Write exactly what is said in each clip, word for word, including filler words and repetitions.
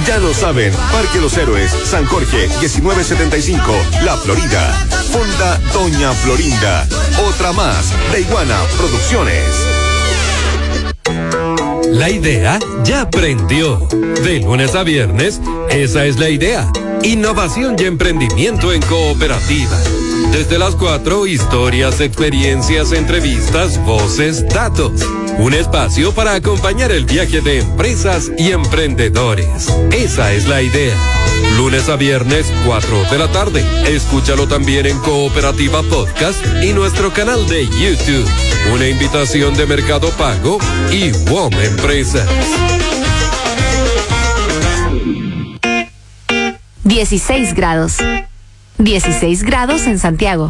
Ya lo saben, Parque Los Héroes, San Jorge, diecinueve setenta y cinco, La Florida. Fonda Doña Florinda. Otra más de Iguana Producciones. La idea ya prendió. De lunes a viernes, esa es la idea. Innovación y emprendimiento en cooperativa. Desde las cuatro, historias, experiencias, entrevistas, voces, datos. Un espacio para acompañar el viaje de empresas y emprendedores. Esa es la idea. Lunes a viernes, cuatro de la tarde. Escúchalo también en Cooperativa Podcast y nuestro canal de YouTube. Una invitación de Mercado Pago y W O M Empresas. dieciséis grados. dieciséis grados en Santiago.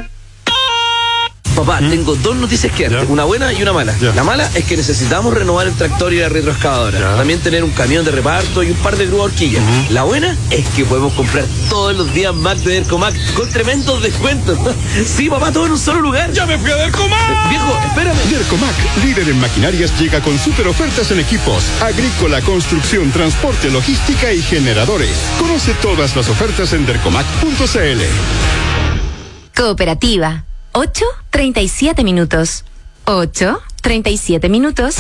Papá, ¿Mm? tengo dos noticias que darte, una buena y una mala. Ya. La mala es que necesitamos renovar el tractor y la retroexcavadora. Ya. También tener un camión de reparto y un par de grúas horquillas. Uh-huh. La buena es que podemos comprar todos los días Mac de Dercomac con tremendos descuentos. Sí, papá, todo en un solo lugar. ¡Ya me fui a Dercomac! Eh, viejo, espérame. Dercomac, líder en maquinarias, llega con super ofertas en equipos, agrícola, construcción, transporte, logística y generadores. Conoce todas las ofertas en dercomac punto c l. Cooperativa. ocho treinta y siete minutos. ocho treinta y siete minutos.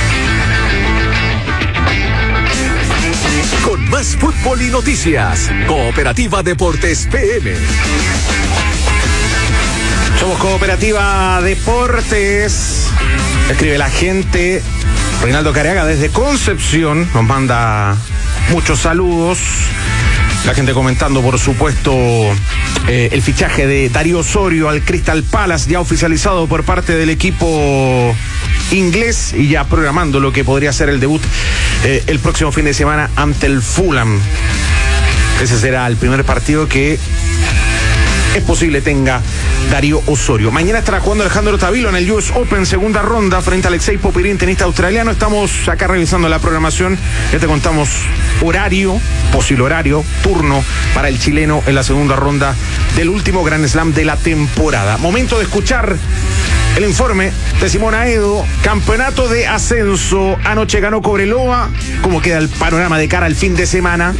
Con más fútbol y noticias, Cooperativa Deportes P M. Somos Cooperativa Deportes. Escribe la gente. Reinaldo Careaga desde Concepción nos manda muchos saludos. La gente comentando, por supuesto, eh, el fichaje de Darío Osorio al Crystal Palace, ya oficializado por parte del equipo inglés y ya programando lo que podría ser el debut eh, el próximo fin de semana ante el Fulham. Ese será el primer partido que es posible tenga Darío Osorio. Mañana estará jugando Alejandro Tavilo en el U S Open, segunda ronda, frente a Alexei Popirín, tenista australiano. Estamos acá revisando la programación. Ya te contamos horario, posible horario, turno para el chileno en la segunda ronda del último Grand Slam de la temporada. Momento de escuchar el informe de Simón Aedo. Campeonato de ascenso. Anoche ganó Cobreloa. ¿Cómo queda el panorama de cara al fin de semana?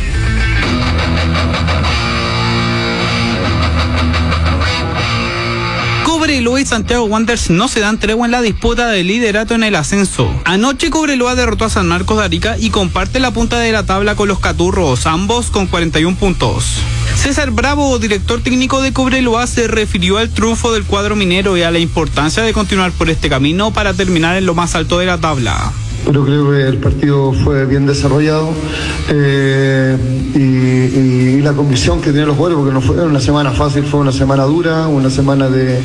Cobreloa y Santiago Wanderers no se dan tregua en la disputa del liderato en el ascenso. Anoche Cobreloa derrotó a San Marcos de Arica y comparte la punta de la tabla con los Caturros, ambos con cuarenta y un puntos. César Bravo, director técnico de Cobreloa, se refirió al triunfo del cuadro minero y a la importancia de continuar por este camino para terminar en lo más alto de la tabla. Pero creo que el partido fue bien desarrollado eh, y, y, y la convicción que tienen los jugadores, porque no fue una semana fácil, fue una semana dura, una semana de,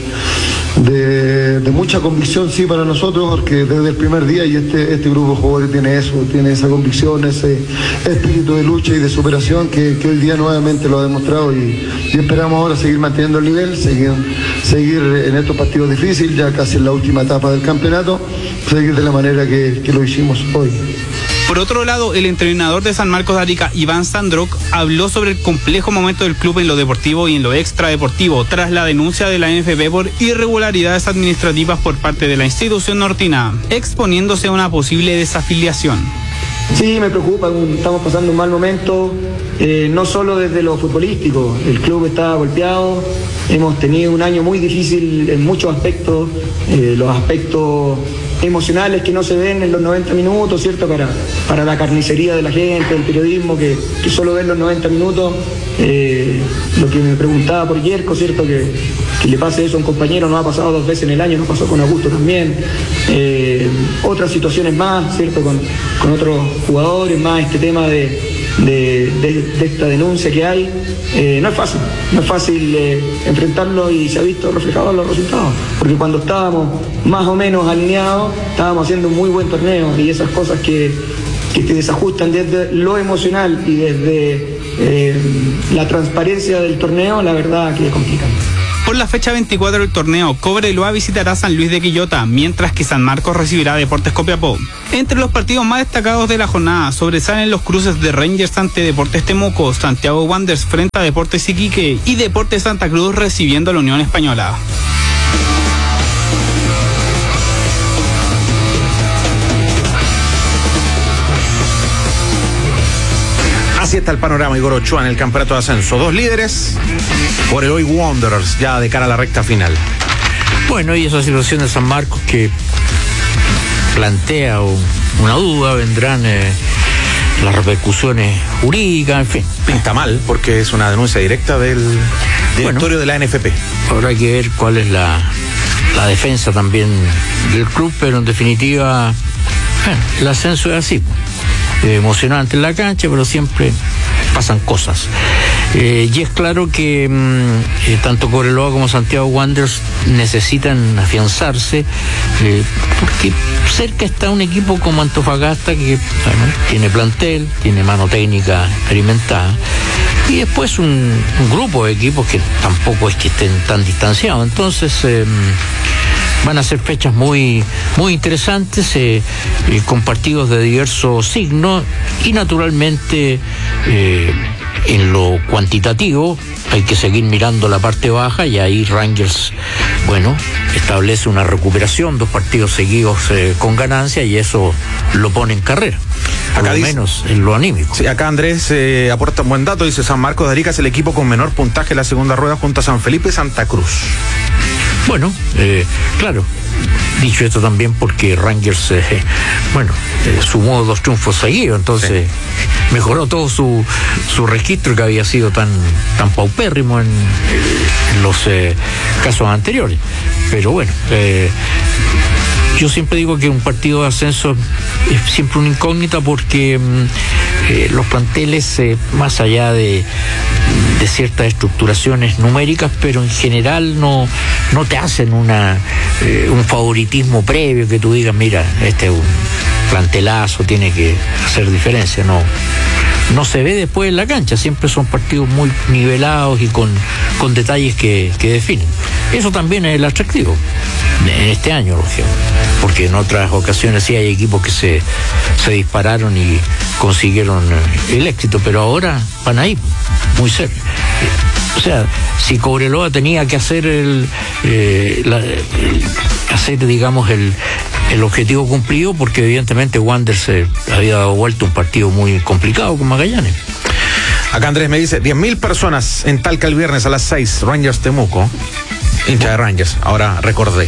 de, de mucha convicción, sí, para nosotros, porque desde el primer día y este, este grupo de jugadores tiene eso, tiene esa convicción, ese espíritu de lucha y de superación que, que hoy día nuevamente lo ha demostrado y, y esperamos ahora seguir manteniendo el nivel, seguir, seguir en estos partidos difíciles, ya casi en la última etapa del campeonato, seguir de la manera que, que lo hicimos hoy. Por otro lado, el entrenador de San Marcos de Arica, Iván Sandrock, habló sobre el complejo momento del club en lo deportivo y en lo extradeportivo, tras la denuncia de la N F B por irregularidades administrativas por parte de la institución nortina, exponiéndose a una posible desafiliación. Sí, me preocupa, estamos pasando un mal momento, eh, no solo desde lo futbolístico, el club está golpeado, hemos tenido un año muy difícil en muchos aspectos, eh, los aspectos emocionales que no se ven en los noventa minutos, ¿cierto? Para, para la carnicería de la gente, del periodismo, que, que solo ven los noventa minutos, eh, lo que me preguntaba por Yerko, ¿cierto? Que, que le pase eso a un compañero, no ha pasado dos veces en el año, no pasó con Augusto también, eh, otras situaciones más, ¿cierto? Con, con otros jugadores, más este tema de... De, de, de esta denuncia que hay, eh, no es fácil, no es fácil eh, enfrentarlo y se ha visto reflejado en los resultados, porque cuando estábamos más o menos alineados, estábamos haciendo un muy buen torneo y esas cosas que, que te desajustan desde lo emocional y desde eh, la transparencia del torneo, la verdad que complican. Por la fecha veinticuatro del torneo, Cobreloa visitará San Luis de Quillota, mientras que San Marcos recibirá Deportes Copiapó. Entre los partidos más destacados de la jornada sobresalen los cruces de Rangers ante Deportes Temuco, Santiago Wanderers frente a Deportes Iquique y Deportes Santa Cruz recibiendo a la Unión Española. Así está el panorama, Igor Ochoa, en el campeonato de ascenso. Dos líderes por el hoy Wanderers, ya de cara a la recta final. Bueno, y esa situación de San Marcos que plantea una duda, vendrán eh, las repercusiones jurídicas, en fin. Pinta mal, porque es una denuncia directa del directorio bueno, de la N F P. Habrá que ver cuál es la, la defensa también del club, pero en definitiva, bueno, el ascenso es así. Eh, emocionante en la cancha, pero siempre pasan cosas. Eh, y es claro que mmm, eh, tanto Cobreloa como Santiago Wanderers necesitan afianzarse, eh, porque cerca está un equipo como Antofagasta que bueno, tiene plantel, tiene mano técnica experimentada, y después un, un grupo de equipos que tampoco es que estén tan distanciados. Entonces eh, van a ser fechas muy, muy interesantes, eh, eh, con partidos de diversos signos, y naturalmente eh, en lo cuantitativo hay que seguir mirando la parte baja, y ahí Rangers, bueno, establece una recuperación, dos partidos seguidos eh, con ganancia, y eso lo pone en carrera. Por acá lo dice, menos en lo anímico. Sí, acá Andrés eh, aporta un buen dato, dice: San Marcos de Arica es el equipo con menor puntaje en la segunda rueda junto a San Felipe y Santa Cruz. Bueno, eh, claro, dicho esto también porque Rangers, eh, bueno, eh, sumó dos triunfos seguidos, entonces sí, mejoró todo su, su registro que había sido tan, tan paupérrimo en, en los eh, casos anteriores. Pero bueno, eh, yo siempre digo que un partido de ascenso es siempre una incógnita porque eh, los planteles, eh, más allá de, de ciertas estructuraciones numéricas, pero en general no, no te hacen una eh, un favoritismo previo que tú digas, mira, este es un plantelazo, tiene que hacer diferencia. No, no se ve después en la cancha, siempre son partidos muy nivelados y con, con detalles que, que definen. Eso también es el atractivo en este año, Rogelio, porque en otras ocasiones sí hay equipos que se, se dispararon y consiguieron el éxito, pero ahora van ahí, muy cerca. O sea, si Cobreloa tenía que hacer el, eh, la, el hacer, digamos, el, el objetivo cumplido, porque evidentemente Wander se había dado vuelta un partido muy complicado con Magallanes. Acá Andrés me dice: diez mil personas en Talca el viernes a las seis, Rangers Temuco. Hincha de Rangers, ahora recordé.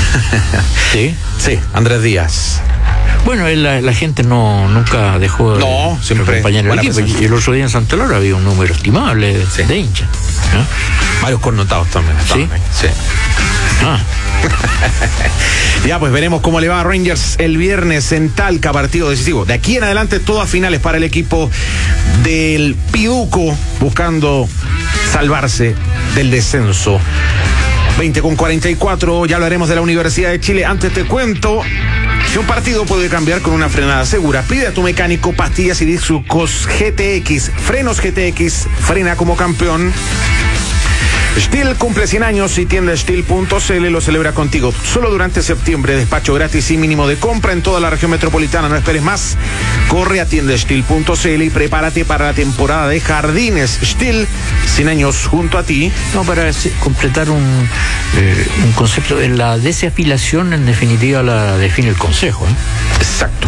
¿Sí? Sí, Andrés Díaz. Bueno, la, la gente no nunca dejó de, no, siempre de acompañar el equipo. Y el otro día en Santa Laura había un número estimable de, sí, de hinchas, ¿no? Varios connotados también. ¿Sí? Ahí. Sí. Ah. Ya, pues veremos cómo le va a Rangers el viernes en Talca, partido decisivo. De aquí en adelante, todas finales para el equipo del Piduco, buscando salvarse del descenso. veinte con cuarenta y cuatro, ya hablaremos de la Universidad de Chile. Antes te cuento que un partido puede cambiar con una frenada segura. Pide a tu mecánico pastillas y discos G T X, frenos G T X, frena como campeón. Stihl cumple cien años y tienda Stihl punto c l lo celebra contigo. Solo durante septiembre, despacho gratis y mínimo de compra en toda la región metropolitana. No esperes más. Corre a tienda Stihl punto c l y prepárate para la temporada de jardines. Stihl, cien años junto a ti. No, para completar un, eh, un concepto, en la desafilación en definitiva la define el Consejo, ¿eh? Exacto.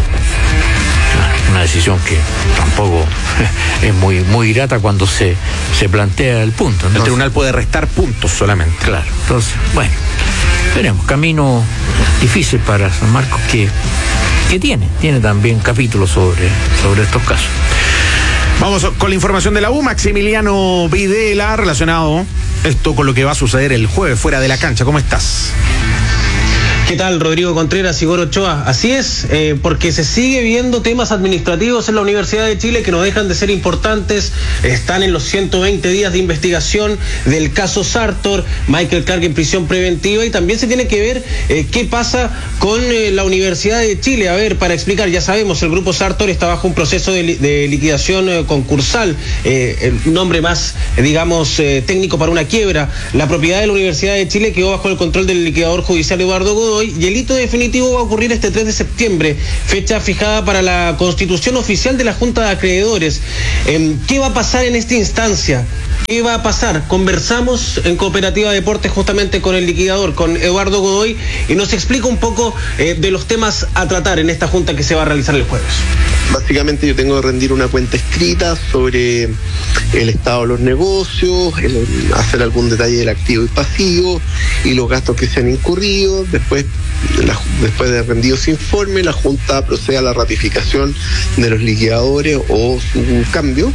Una decisión que tampoco es muy muy grata cuando se, se plantea el punto. Entonces, el tribunal puede restar puntos solamente. Claro, entonces, bueno, veremos. Camino difícil para San Marcos, que, que tiene, tiene también capítulos sobre, sobre estos casos. Vamos con la información de la U. Maximiliano Videla, relacionado esto con lo que va a suceder el jueves fuera de la cancha. ¿Cómo estás? ¿Qué tal, Rodrigo Contreras, Igor Ochoa? Así es, eh, porque se sigue viendo temas administrativos en la Universidad de Chile que no dejan de ser importantes. Están en los ciento veinte días de investigación del caso Sartor, Michael Clark en prisión preventiva, y también se tiene que ver eh, qué pasa con eh, la Universidad de Chile. A ver, para explicar, ya sabemos, el grupo Sartor está bajo un proceso de, li de liquidación eh, concursal, eh, el nombre más, eh, digamos, eh, técnico para una quiebra. La propiedad de la Universidad de Chile quedó bajo el control del liquidador judicial Eduardo Godoy, y el hito definitivo va a ocurrir este tres de septiembre, fecha fijada para la constitución oficial de la Junta de Acreedores. Eh, ¿Qué va a pasar en esta instancia? ¿Qué va a pasar? Conversamos en Cooperativa Deportes justamente con el liquidador, con Eduardo Godoy, y nos explica un poco eh, de los temas a tratar en esta junta que se va a realizar el jueves. básicamente yo tengo que rendir una cuenta escrita sobre el estado de los negocios, el, hacer algún detalle del activo y pasivo y los gastos que se han incurrido. Después, la, después de rendido ese informe, la Junta procede a la ratificación de los liquidadores o su cambio.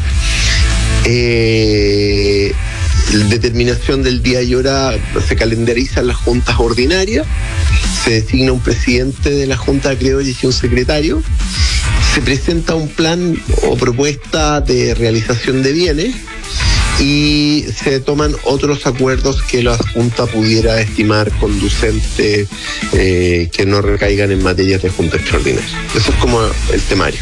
Eh, determinación del día y hora se calendarizan las juntas ordinarias, se designa un presidente de la Junta de Acreedores y un secretario, se presenta un plan o propuesta de realización de bienes y se toman otros acuerdos que la Junta pudiera estimar conducentes eh, que no recaigan en materias de Junta Extraordinaria. Eso es como el temario.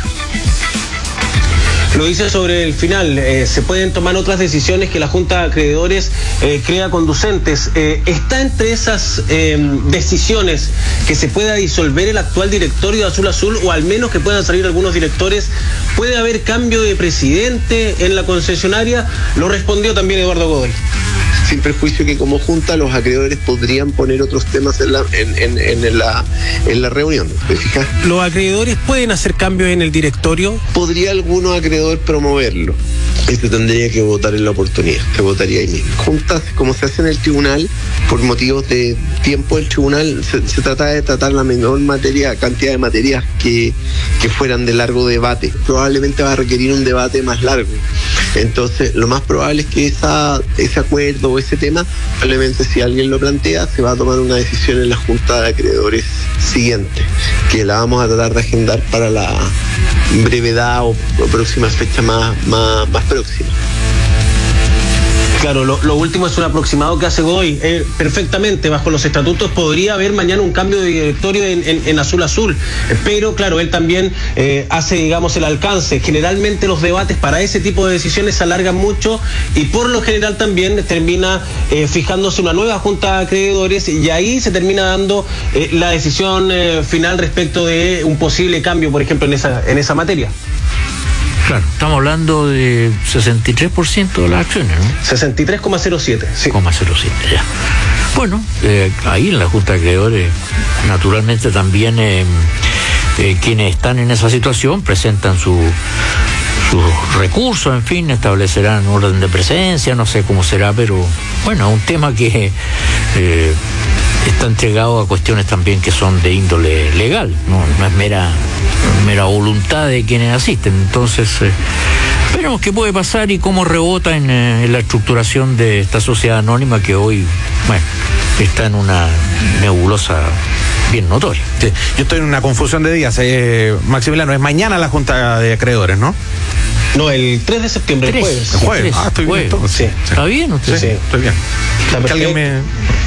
Lo dice sobre el final, eh, se pueden tomar otras decisiones que la Junta de Acreedores eh, crea conducentes. Eh, ¿Está entre esas eh, decisiones que se pueda disolver el actual directorio de Azul Azul o al menos que puedan salir algunos directores? ¿Puede haber cambio de presidente en la concesionaria? Lo respondió también Eduardo Godoy. Sin perjuicio que como Junta los acreedores podrían poner otros temas en la, en, en, en la, en la reunión. ¿Te fijas? ¿Los acreedores pueden hacer cambios en el directorio? ¿Podría alguno acreedor promoverlo? Este tendría que votar en la oportunidad, se votaría ahí mismo. Juntas, como se hace en el tribunal, por motivos de tiempo del tribunal, se, se trata de tratar la menor materia, cantidad de materias que, que fueran de largo debate. Probablemente va a requerir un debate más largo. Entonces, lo más probable es que esa, ese acuerdo o ese tema, probablemente si alguien lo plantea, se va a tomar una decisión en la Junta de Acreedores siguiente, que la vamos a tratar de agendar para la brevedad o, o próxima fecha más, más, más próxima. Claro, lo, lo último es un aproximado que hace Godoy. Eh, perfectamente, bajo los estatutos podría haber mañana un cambio de directorio en, en, en Azul Azul, pero claro, él también eh, hace, digamos, el alcance. Generalmente los debates para ese tipo de decisiones se alargan mucho y por lo general también termina eh, fijándose una nueva junta de acreedores y ahí se termina dando eh, la decisión eh, final respecto de un posible cambio, por ejemplo, en esa, en esa materia. Claro, estamos hablando de sesenta y tres por ciento de las acciones, ¿no? sesenta y tres coma cero siete, sí. cero siete, ya. Bueno, eh, ahí en la Junta de Acreedores, naturalmente también eh, eh, quienes están en esa situación presentan su sus recursos, en fin, establecerán orden de presencia, no sé cómo será, pero bueno, es un tema que eh, está entregado a cuestiones también que son de índole legal, no, no es mera, mera voluntad de quienes asisten. Entonces, eh, veremos qué puede pasar y cómo rebota en, eh, en la estructuración de esta sociedad anónima que hoy, bueno, está en una nebulosa bien notoria. Sí, yo estoy en una confusión de días. Eh, Maximiliano, es mañana la Junta de Acreedores, ¿no? No, el tres de septiembre, el jueves. El jueves. Ah, estoy jueves. bien. Sí. ¿Está bien usted? Sí, sí, estoy bien. Que alguien me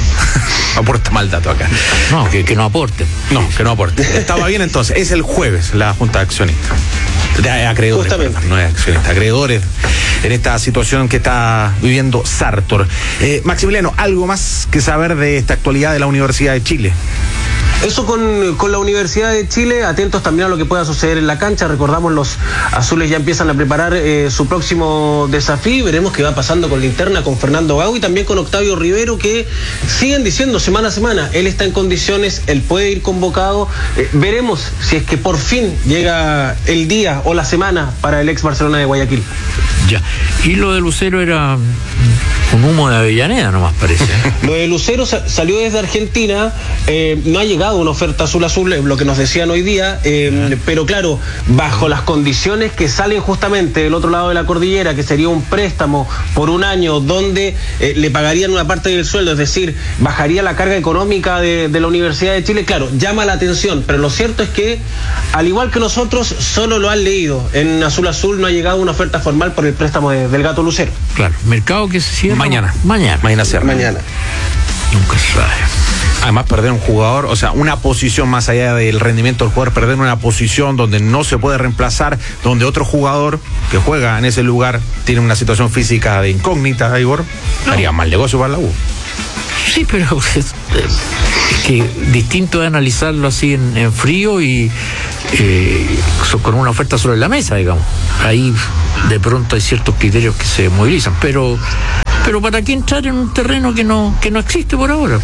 aporta mal dato acá. No, que, que no aporte. No, que no aporte. Estaba bien entonces. Es el jueves la Junta de Accionistas. De acreedores. Justamente. No es accionistas, acreedores en esta situación que está viviendo Sartor. Eh, Maximiliano, ¿algo más que saber de esta actualidad de la Universidad de Chile? Eso con, con la Universidad de Chile, atentos también a lo que pueda suceder en la cancha. Recordamos, los azules ya empiezan a preparar eh, su próximo desafío. Veremos qué va pasando con Linterna, con Fernando Gago y también con Octavio Rivero, que siguen diciendo semana a semana, él está en condiciones, él puede ir convocado. Eh, veremos si es que por fin llega el día o la semana para el ex Barcelona de Guayaquil. Ya, y lo de Lucero era un humo de Avellaneda nomás parece. Lo de Lucero sa- salió desde Argentina, eh, no ha llegado una oferta azul azul, lo que nos decían hoy día, eh, pero claro, bajo las condiciones que salen justamente del otro lado de la cordillera, que sería un préstamo por un año donde eh, le pagarían una parte del sueldo, es decir, bajaría la carga económica de, de la Universidad de Chile, claro, llama la atención, pero lo cierto es que, al igual que nosotros, solo lo han leído. En Azul Azul no ha llegado una oferta formal por el préstamo de, del Gato Lucero. Claro, mercado que se cierra mañana. Mañana. Mañana cierra. Mañana. Nunca se sabe. Además, perder un jugador, o sea, una posición más allá del rendimiento del jugador, perder una posición donde no se puede reemplazar, donde otro jugador que juega en ese lugar tiene una situación física de incógnita, Igor, no. Haría mal negocio para la U. Sí, pero es, es que distinto es analizarlo así en, en frío y eh, con una oferta sobre la mesa, digamos. Ahí de pronto hay ciertos criterios que se movilizan, pero pero ¿para qué entrar en un terreno que no que no existe por ahora?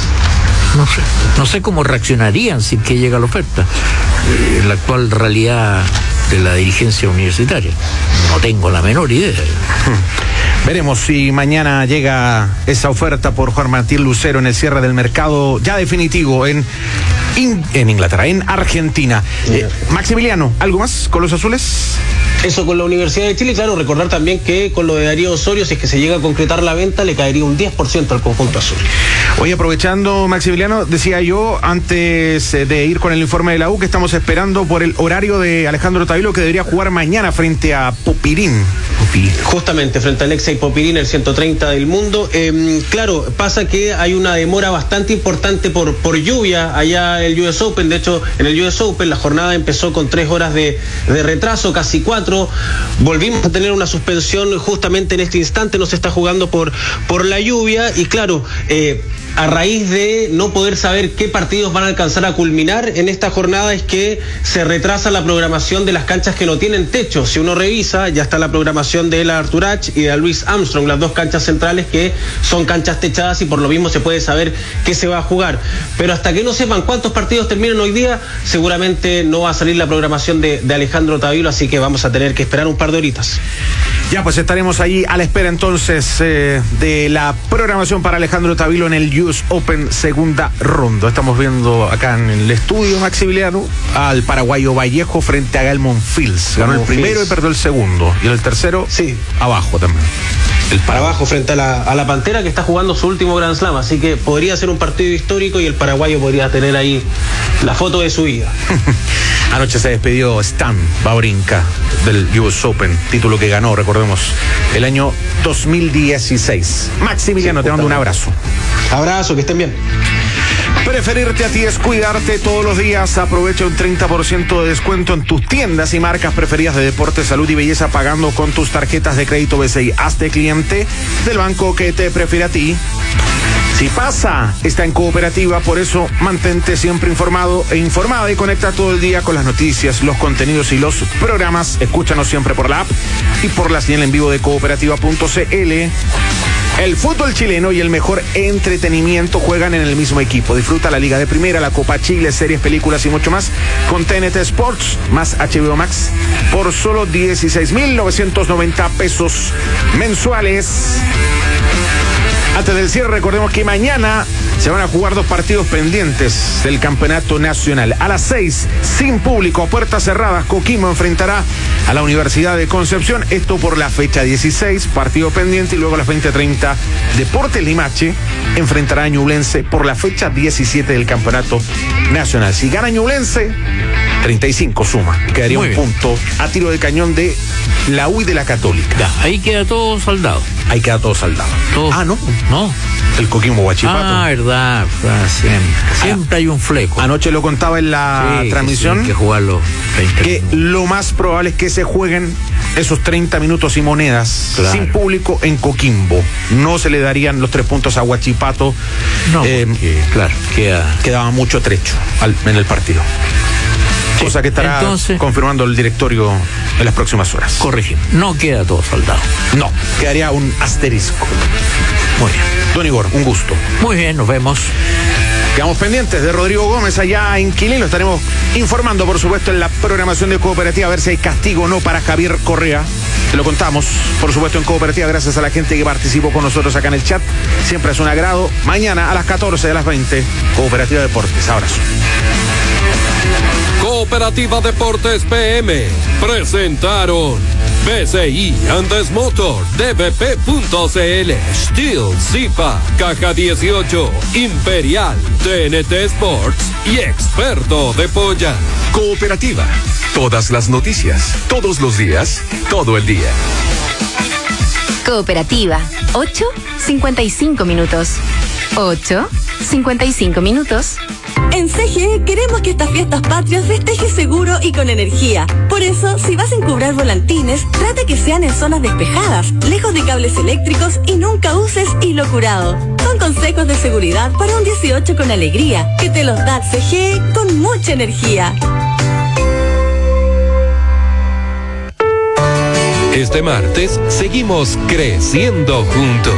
No sé, no sé cómo reaccionarían si que llega la oferta. Eh, la actual realidad de la dirigencia universitaria. No tengo la menor idea. Veremos si mañana llega esa oferta por Juan Martín Lucero en el cierre del mercado ya definitivo en, in, en Inglaterra, en Argentina. Eh, Maximiliano, ¿algo más con los azules? Eso con la Universidad de Chile, claro, recordar también que con lo de Darío Osorio, si es que se llega a concretar la venta, le caería un diez por ciento al conjunto azul. Oye, aprovechando, Maximiliano, decía yo antes de ir con el informe de la U que estamos esperando por el horario de Alejandro Tavilo, que debería jugar mañana frente a Popirín. Popirín. Justamente, frente a Alexei Popirín, el ciento treinta del mundo. Eh, claro, pasa que hay una demora bastante importante por, por lluvia allá en el U S Open. De hecho, en el U S Open la jornada empezó con tres horas de, de retraso, casi cuatro. Volvimos a tener una suspensión justamente en este instante, no se está jugando por, por la lluvia y claro, eh, a raíz de no poder saber qué partidos van a alcanzar a culminar en esta jornada es que se retrasa la programación de las canchas que no tienen techo. Si uno revisa, ya está la programación de la Arturach y de la Louis Armstrong, las dos canchas centrales que son canchas techadas y por lo mismo se puede saber qué se va a jugar. Pero hasta que no sepan cuántos partidos terminan hoy día, seguramente no va a salir la programación de, de Alejandro Tavilo, así que vamos a tener que esperar un par de horitas. Ya, pues estaremos ahí a la espera entonces eh, de la programación para Alejandro Tavilo en el U S Open segunda ronda. Estamos viendo acá en el estudio, Maximiliano, al paraguayo Vallejo frente a Gael Monfils. Ganó el primero y perdió el segundo. Y el tercero, sí, abajo también. El para abajo frente a la, a la Pantera, que está jugando su último Grand Slam, así que podría ser un partido histórico y el paraguayo podría tener ahí la foto de su vida. Anoche se despidió Stan Wawrinka del U S Open, título que ganó, recordemos, el año dos mil dieciséis. Maximiliano, sí, te mando un abrazo. Abrazo, que estén bien. Preferirte a ti es cuidarte todos los días. Aprovecha un treinta por ciento de descuento en tus tiendas y marcas preferidas de deporte, salud y belleza pagando con tus tarjetas de crédito B C I. Hazte cliente del banco que te prefiere a ti. Si pasa, está en Cooperativa, por eso mantente siempre informado e informada y conecta todo el día con las noticias, los contenidos y los programas. Escúchanos siempre por la app y por la señal en vivo de cooperativa punto c l. El fútbol chileno y el mejor entretenimiento juegan en el mismo equipo. Disfruta la Liga de Primera, la Copa Chile, series, películas y mucho más con T N T Sports más H B O Max por solo dieciséis mil novecientos noventa pesos mensuales. Antes del cierre, recordemos que mañana se van a jugar dos partidos pendientes del campeonato nacional. A las seis, sin público, a puertas cerradas, Coquimbo enfrentará a la Universidad de Concepción. Esto por la fecha dieciséis, partido pendiente. Y luego a las veinte treinta, Deportes Limache enfrentará a Ñublense por la fecha diecisiete del campeonato nacional. Si gana Ñublense, treinta y cinco suma. Quedaría Muy un bien. punto a tiro de cañón de la U y de la Católica. Ya, ahí queda todo saldado. Ahí queda todo saldado. Todo. Ah, ¿no? No. El Coquimbo Huachipato. Ah, verdad. Siempre, siempre hay un fleco. Anoche lo contaba en la sí, transmisión. Que sí, hay que jugarlo veinte que minutos. Lo más probable es que se jueguen esos treinta minutos y monedas claro. sin público en Coquimbo. No se le darían los tres puntos a Huachipato. No, eh, porque, claro, queda... quedaba mucho trecho al, en el partido. Sí. Cosa que estará Entonces, confirmando el directorio en las próximas horas. Corregimos. No queda todo soldado. No, quedaría un asterisco. Muy bien. Don Igor, un gusto. Muy bien, nos vemos. Quedamos pendientes de Rodrigo Gómez allá en Quilín. Lo estaremos informando, por supuesto, en la programación de Cooperativa, a ver si hay castigo o no para Javier Correa. Te lo contamos, por supuesto, en Cooperativa, gracias a la gente que participó con nosotros acá en el chat. Siempre es un agrado. Mañana a las catorce, a las veinte, Cooperativa Deportes. Abrazo. Cooperativa Deportes P M presentaron B C I Andes Motor, D B P punto C L, Steel, Zipa, Caja dieciocho, Imperial, T N T Sports y Experto de Polla. Cooperativa, todas las noticias, todos los días, todo el día. Cooperativa, ocho cincuenta y cinco minutos. ocho cincuenta y cinco minutos. En C G E queremos que estas fiestas patrias festejes seguro y con energía. Por eso, si vas a encubrar volantines, trata que sean en zonas despejadas, lejos de cables eléctricos y nunca uses hilo curado. Son consejos de seguridad para un dieciocho con alegría, que te los da C G E con mucha energía. Este martes seguimos creciendo juntos.